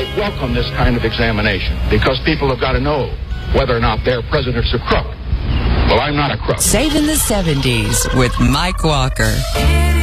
I welcome this kind of examination because people have got to know whether or not their president's a crook. Well, I'm not a crook. Saving the 70s with Mike Walker.